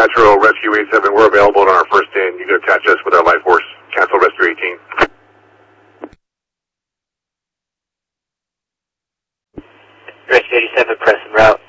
Metro Rescue 87. We're available on our first in. You can attach us with our Life Force. Cancel Rescue 18. Rescue 87, press en route.